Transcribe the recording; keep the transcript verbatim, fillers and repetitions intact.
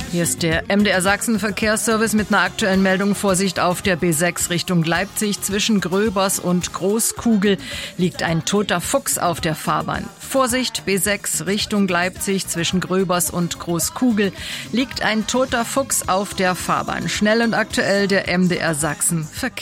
Hier ist der M D R Sachsen Verkehrsservice mit einer aktuellen Meldung. Vorsicht auf der B sechs Richtung Leipzig. Zwischen Gröbers und Großkugel liegt ein toter Fuchs auf der Fahrbahn. Vorsicht, B sechs Richtung Leipzig. Zwischen Gröbers und Großkugel liegt ein toter Fuchs auf der Fahrbahn. Schnell und aktuell der M D R Sachsen Verkehr.